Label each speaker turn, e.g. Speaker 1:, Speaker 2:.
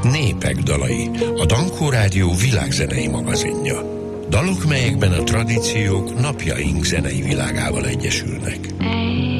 Speaker 1: Népek dalai, a Dankó Rádió világzenei magazinja. Dalok, melyekben a tradíciók napjaink zenei világával egyesülnek.